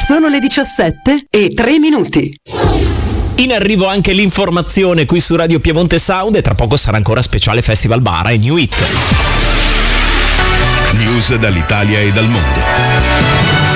Sono le 17:03. In arrivo anche l'informazione qui su Radio Piemonte Sound e tra poco sarà ancora speciale Festival Bara e New Hit. News dall'Italia e dal mondo.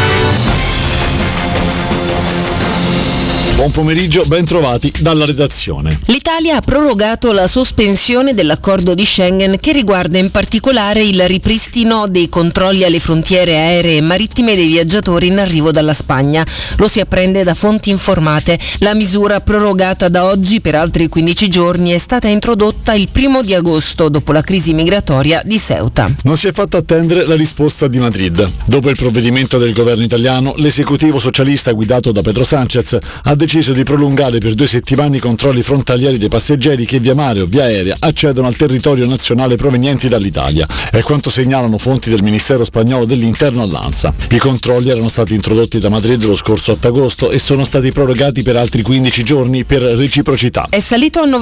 Buon pomeriggio, ben trovati dalla redazione. L'Italia ha prorogato la sospensione dell'accordo di Schengen che riguarda in particolare il ripristino dei controlli alle frontiere aeree e marittime dei viaggiatori in arrivo dalla Spagna. Lo si apprende da fonti informate. La misura, prorogata da oggi per altri 15 giorni, è stata introdotta il 1 di agosto dopo la crisi migratoria di Ceuta. Non si è fatta attendere la risposta di Madrid. Dopo il provvedimento del governo italiano, l'esecutivo socialista guidato da Pedro Sánchez ha deciso di prolungare per 2 settimane i controlli frontalieri dei passeggeri che via mare o via aerea accedono al territorio nazionale provenienti dall'Italia. È quanto segnalano fonti del Ministero spagnolo dell'Interno all'ANSA. I controlli erano stati introdotti da Madrid lo scorso 8 agosto e sono stati prorogati per altri 15 giorni per reciprocità. È salito a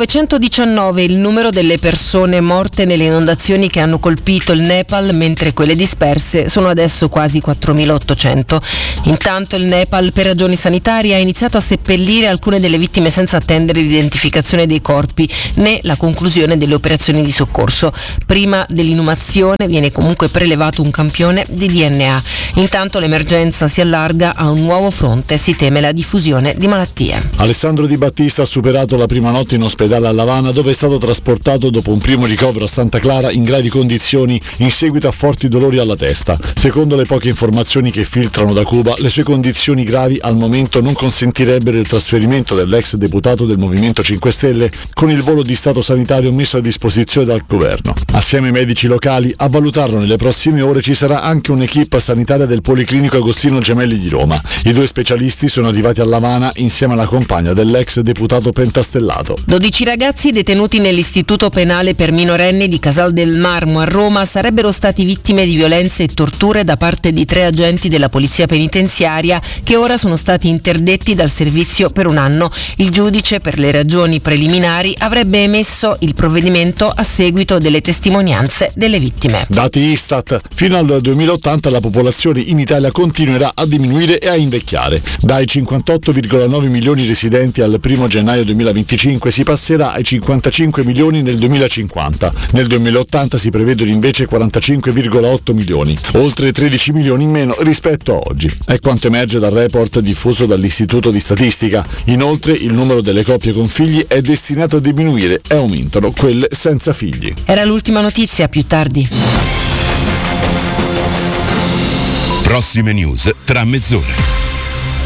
919 il numero delle persone morte nelle inondazioni che hanno colpito il Nepal, mentre quelle disperse sono adesso quasi 4.800. Intanto il Nepal, per ragioni sanitarie, ha iniziato a seppellire alcune delle vittime senza attendere l'identificazione dei corpi né la conclusione delle operazioni di soccorso. Prima dell'inumazione viene comunque prelevato un campione di DNA. Intanto l'emergenza si allarga a un nuovo fronte, si teme la diffusione di malattie. Alessandro Di Battista ha superato la prima notte in ospedale a La Habana, dove è stato trasportato dopo un primo ricovero a Santa Clara in gravi condizioni in seguito a forti dolori alla testa. Secondo le poche informazioni che filtrano da Cuba, le sue condizioni gravi al momento non consentirebbero il trasferimento dell'ex deputato del Movimento 5 Stelle con il volo di stato sanitario messo a disposizione dal governo. Assieme ai medici locali, a valutarlo nelle prossime ore ci sarà anche un'equipe sanitaria del Policlinico Agostino Gemelli di Roma. I 2 specialisti sono arrivati a La Habana insieme alla compagna dell'ex deputato pentastellato. 12 ragazzi detenuti nell'istituto penale per minorenni di Casal del Marmo a Roma sarebbero stati vittime di violenze e torture da parte di 3 agenti della polizia penitenziaria che ora sono stati interdetti dal servizio per un anno. Il giudice, per le ragioni preliminari, avrebbe emesso il provvedimento a seguito delle testimonianze delle vittime. Dati Istat: fino al 2080 la popolazione in Italia continuerà a diminuire e a invecchiare. Dai 58,9 milioni residenti al 1 gennaio 2025 si passerà ai 55 milioni nel 2050. Nel 2080 si prevedono invece 45,8 milioni, oltre 13 milioni in meno rispetto a oggi. È quanto emerge dal report diffuso dall'Istituto di Statistica. Inoltre il numero delle coppie con figli è destinato a diminuire e aumentano quelle senza figli. Era l'ultima notizia, più tardi. Prossime news tra mezz'ora.